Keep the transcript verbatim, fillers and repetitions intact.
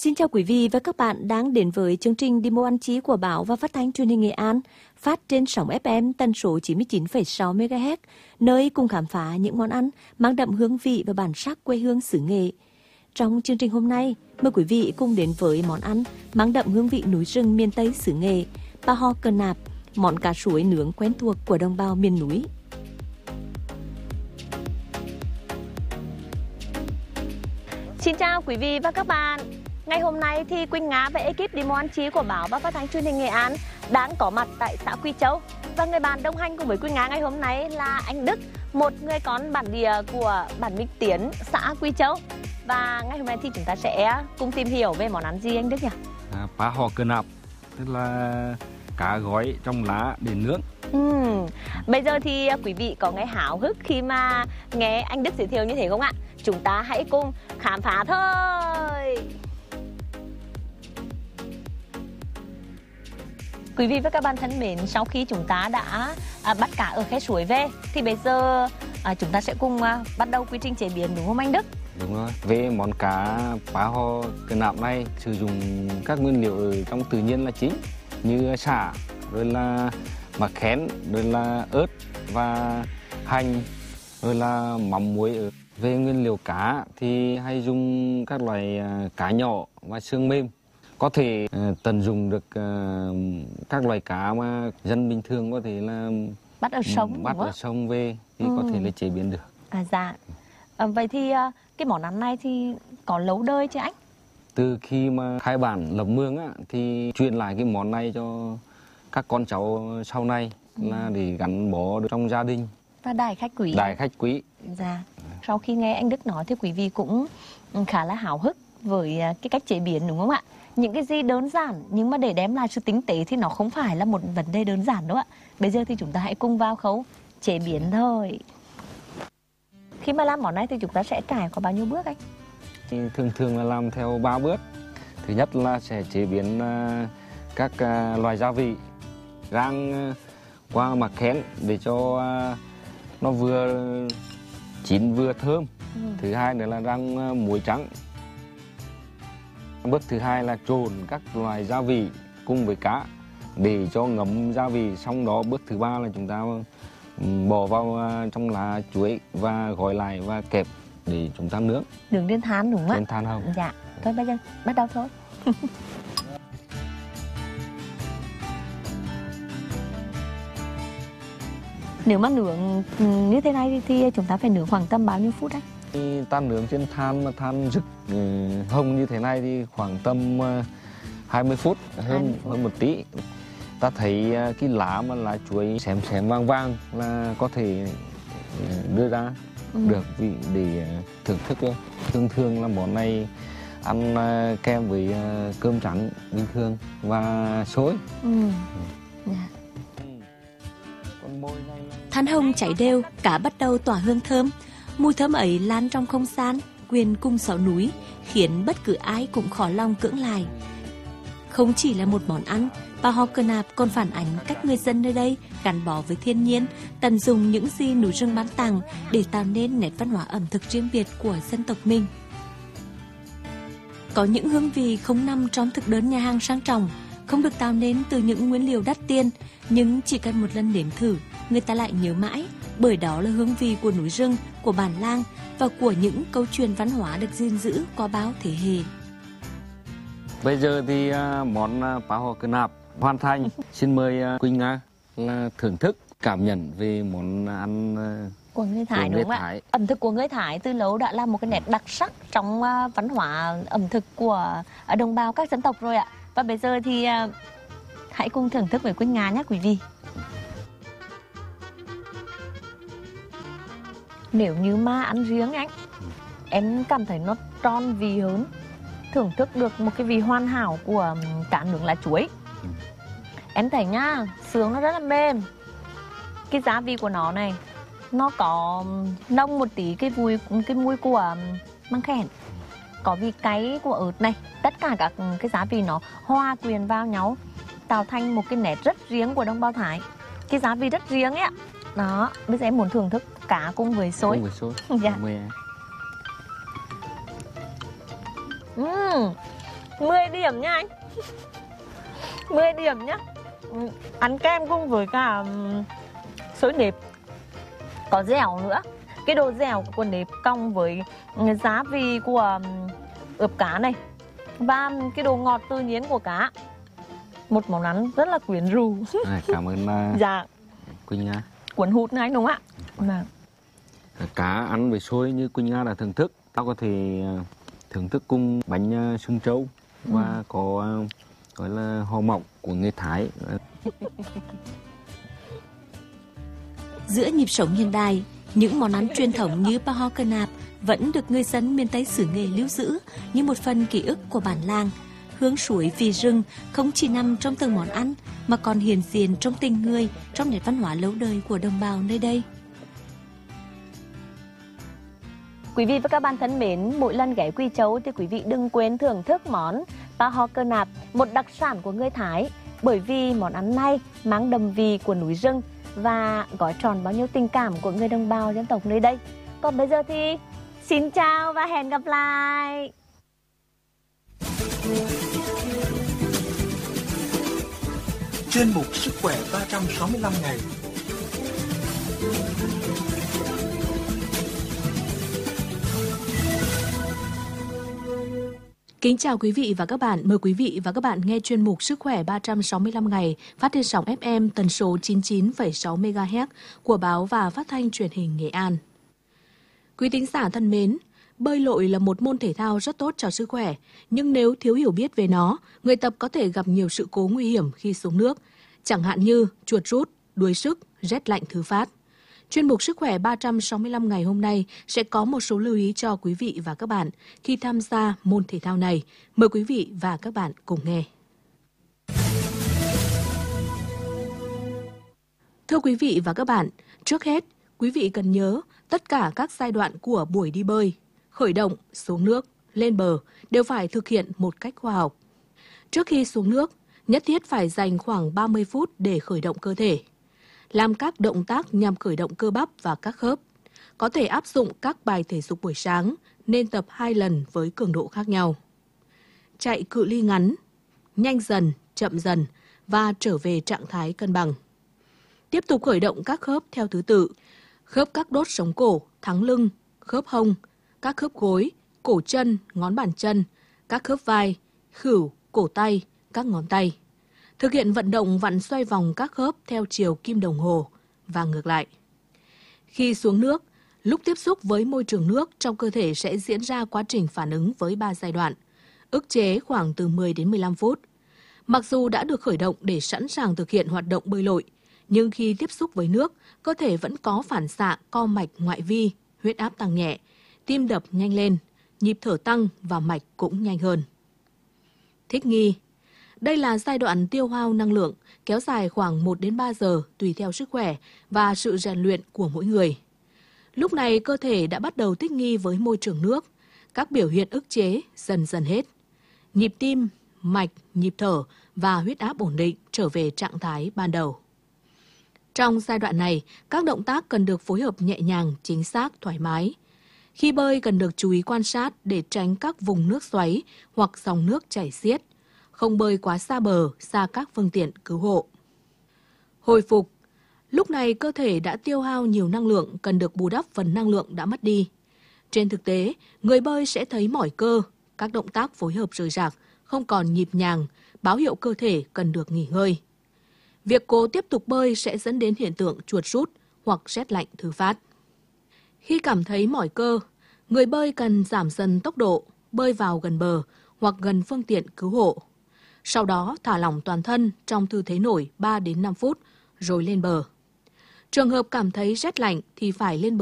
Xin chào quý vị và các bạn đang đến với chương trình Đi Mua Ăn Chí của Báo và Phát thanh Truyền hình Nghệ An, phát trên sóng ép em tần số chín mươi chín phẩy sáu mê ga héc, nơi cùng khám phá những món ăn mang đậm hương vị và bản sắc quê hương xứ Nghệ. Trong chương trình hôm nay, mời quý vị cùng đến với món ăn mang đậm hương vị núi rừng miền Tây xứ Nghệ, pa ho cờ nạp, món cá suối nướng quen thuộc của đồng bào miền núi. Xin chào quý vị và các bạn. Ngày hôm nay thì Quỳnh Nga và ekip Đi Mua Ăn Chí của Báo và Phát thanh Truyền hình Nghệ An đang có mặt tại xã Quy Châu. Và người bạn đồng hành cùng với Quỳnh Nga ngày hôm nay là anh Đức, một người con bản địa của bản Minh Tiến, xã Quy Châu. Và ngày hôm nay thì chúng ta sẽ cùng tìm hiểu về món ăn gì anh Đức nhỉ? À, pa ho cờ nạp, tức là cá gói trong lá để nướng. Ừ. Bây giờ thì quý vị có nghe háo hức khi mà nghe anh Đức giới thiệu như thế không ạ? Chúng ta hãy cùng khám phá thôi! Quý vị và các bạn thân mến, sau khi chúng ta đã à, bắt cá ở khe suối về thì bây giờ à, chúng ta sẽ cùng à, bắt đầu quy trình chế biến, đúng không anh Đức? Đúng rồi. Về món cá pa ho cờ nạp này sử dụng các nguyên liệu ở trong tự nhiên là chính, như sả, rồi là mắc khén, rồi là ớt và hành, rồi là mắm muối. Về nguyên liệu cá thì hay dùng các loại cá nhỏ và xương mềm. Có thể uh, tận dụng được uh, các loài cá mà dân bình thường có thể là bắt ở sông, bắt ở sông về thì ừ. có thể là chế biến được. À dạ. À, vậy thì uh, cái món ăn này thì có lâu đời chứ anh? Từ khi mà khai bản lập mương á, thì truyền lại cái món này cho các con cháu sau này ừ. là để gắn bó được trong gia đình. Và đại khách quý. Đại khách quý. Dạ. Sau khi nghe anh Đức nói thì quý vị cũng khá là háo hức với cái cách chế biến, đúng không ạ? Những cái gì đơn giản nhưng mà để đem lại sự tinh tế thì nó không phải là một vấn đề đơn giản đâu ạ. Bây giờ thì chúng ta hãy cùng vào khâu chế biến thôi. Khi mà làm món này thì chúng ta sẽ trải qua bao nhiêu bước anh? Thì thường thường là làm theo ba bước. Thứ nhất là sẽ chế biến uh, các uh, loài gia vị, rang uh, qua mắc khén để cho uh, nó vừa chín vừa thơm. Ừ. Thứ hai nữa là rang uh, muối trắng. Bước thứ hai là trộn các loại gia vị cùng với cá để cho ngấm gia vị. Xong đó bước thứ ba là chúng ta bỏ vào trong lá chuối và gói lại và kẹp để chúng ta nướng. Nướng trên than đúng không ạ? Trên than không? Dạ. Thôi bây giờ bắt đầu thôi. Nếu mà nướng như thế này thì chúng ta phải nướng khoảng tầm bao nhiêu phút anh? Ta nướng trên than mà than rực hồng như thế này thì khoảng tầm hai mươi phút, hơn hơn một tí. Ta thấy cái lá mà lá chuối xém xém vàng vàng là có thể đưa ra ừ. được vị để thưởng thức. Thường thường là món này ăn kèm với cơm trắng bình thường và xôi. Ừ. Yeah. Than hồng cháy đều, cá bắt đầu tỏa hương thơm. Mùi thơm ấy lan trong không gian, quyện cùng sáu núi, khiến bất cứ ai cũng khó lòng cưỡng lại. Không chỉ là một món ăn, pa ho cờ nạp còn phản ánh cách người dân nơi đây gắn bó với thiên nhiên, tận dụng những gì núi rừng ban tặng để tạo nên nét văn hóa ẩm thực riêng biệt của dân tộc mình. Có những hương vị không nằm trong thực đơn nhà hàng sang trọng, không được tạo nên từ những nguyên liệu đắt tiền, nhưng chỉ cần một lần nếm thử, người ta lại nhớ mãi, bởi đó là hương vị của núi rừng, của bản làng và của những câu chuyện văn hóa được gìn giữ qua bao thế hệ. Bây giờ thì món pa ho cờ nạp hoàn thành. Xin mời Quỳnh Nga là thưởng thức, cảm nhận về món ăn của người Thái, đúng không ạ? Ẩm thực của người Thái từ lâu đã là một cái nét đặc sắc trong văn hóa ẩm thực của đồng bào các dân tộc rồi ạ. Và bây giờ thì hãy cùng thưởng thức với Quỳnh Nga nhé quý vị. Nếu như mà ăn riêng anh, em cảm thấy nó tròn vị hơn, thưởng thức được một cái vị hoàn hảo của cá nướng lá chuối. Em thấy nhá, xương nó rất là mềm. Cái gia vị của nó này, nó có nông một tí cái mùi cái mùi của măng khèn, có vị cay của ớt này. Tất cả các cái gia vị nó hòa quyện vào nhau, tạo thành một cái nét rất riêng của đồng bào Thái. Cái gia vị rất riêng ấy ạ. Đó, bây giờ em muốn thưởng thức cá cùng với xôi. Cùng với xôi. Dạ. Uhm, mười điểm nha anh. mười điểm nhá. Ăn kem cùng với cả xôi nếp, có dẻo nữa. Cái độ dẻo của nếp cộng với giá vị của ướp cá này và cái độ ngọt tự nhiên của cá, một món ăn rất là quyến rũ. À, cảm ơn uh, dạ. Quỳnh Nga. Cuốn hút này đúng không ạ? Vâng. Cá ăn với xôi như Quỳnh Nga đã thưởng thức, tao có thể thưởng thức cùng bánh sừng trâu và ừ. có uh, gọi là hồ mộng của người Thái. Giữa nhịp sống hiện đại, những món ăn truyền thống như pa ho cơ nạp vẫn được người dân miền Tây xứ Nghệ lưu giữ như một phần ký ức của bản làng. Hương suối vì rừng không chỉ nằm trong từng món ăn mà còn hiện diện trong tình người, trong nét văn hóa lâu đời của đồng bào nơi đây. Quý vị và các bạn thân mến, mỗi lần ghé Quỳ Châu thì quý vị đừng quên thưởng thức món pa ho cơ nạp, một đặc sản của người Thái, bởi vì món ăn này mang đậm vị của núi rừng và gói tròn bao nhiêu tình cảm của người đồng bào dân tộc nơi đây. Còn bây giờ thì xin chào và hẹn gặp lại. Chuyên mục Sức khỏe ba trăm sáu mươi lăm ngày. Kính chào quý vị và các bạn. Mời quý vị và các bạn nghe chuyên mục Sức khỏe ba trăm sáu mươi lăm ngày phát trên sóng ép em tần số chín mươi chín phẩy sáu mê ga héc của báo và phát thanh truyền hình Nghệ An. Quý thính giả thân mến, bơi lội là một môn thể thao rất tốt cho sức khỏe, nhưng nếu thiếu hiểu biết về nó, người tập có thể gặp nhiều sự cố nguy hiểm khi xuống nước, chẳng hạn như chuột rút, đuối sức, rét lạnh thứ phát. Chuyên mục Sức khỏe ba trăm sáu mươi lăm ngày hôm nay sẽ có một số lưu ý cho quý vị và các bạn khi tham gia môn thể thao này. Mời quý vị và các bạn cùng nghe. Thưa quý vị và các bạn, trước hết, quý vị cần nhớ tất cả các giai đoạn của buổi đi bơi, khởi động, xuống nước, lên bờ đều phải thực hiện một cách khoa học. Trước khi xuống nước, nhất thiết phải dành khoảng ba mươi phút để khởi động cơ thể. Làm các động tác nhằm khởi động cơ bắp và các khớp. Có thể áp dụng các bài thể dục buổi sáng, nên tập hai lần với cường độ khác nhau. Chạy cự ly ngắn, nhanh dần, chậm dần và trở về trạng thái cân bằng. Tiếp tục khởi động các khớp theo thứ tự. Khớp các đốt sống cổ, thắng lưng, khớp hông, các khớp gối, cổ chân, ngón bàn chân, các khớp vai, khuỷu, cổ tay, các ngón tay. Thực hiện vận động vặn xoay vòng các khớp theo chiều kim đồng hồ và ngược lại. Khi xuống nước, lúc tiếp xúc với môi trường nước trong cơ thể sẽ diễn ra quá trình phản ứng với ba giai đoạn, ức chế khoảng từ mười đến mười lăm phút. Mặc dù đã được khởi động để sẵn sàng thực hiện hoạt động bơi lội, nhưng khi tiếp xúc với nước, cơ thể vẫn có phản xạ co mạch ngoại vi, huyết áp tăng nhẹ, tim đập nhanh lên, nhịp thở tăng và mạch cũng nhanh hơn. Thích nghi. Đây là giai đoạn tiêu hao năng lượng, kéo dài khoảng một đến ba giờ tùy theo sức khỏe và sự rèn luyện của mỗi người. Lúc này cơ thể đã bắt đầu thích nghi với môi trường nước, các biểu hiện ức chế dần dần hết. Nhịp tim, mạch, nhịp thở và huyết áp ổn định trở về trạng thái ban đầu. Trong giai đoạn này, các động tác cần được phối hợp nhẹ nhàng, chính xác, thoải mái. Khi bơi cần được chú ý quan sát để tránh các vùng nước xoáy hoặc dòng nước chảy xiết. Không bơi quá xa bờ, xa các phương tiện cứu hộ. Hồi phục. Lúc này cơ thể đã tiêu hao nhiều năng lượng, cần được bù đắp phần năng lượng đã mất đi. Trên thực tế, người bơi sẽ thấy mỏi cơ, các động tác phối hợp rời rạc, không còn nhịp nhàng, báo hiệu cơ thể cần được nghỉ ngơi. Việc cố tiếp tục bơi sẽ dẫn đến hiện tượng chuột rút hoặc rét lạnh thứ phát. Khi cảm thấy mỏi cơ, người bơi cần giảm dần tốc độ, bơi vào gần bờ hoặc gần phương tiện cứu hộ. Sau đó thả lỏng toàn thân trong tư thế nổi ba đến năm phút rồi lên bờ. Trường hợp cảm thấy rét lạnh thì phải lên bờ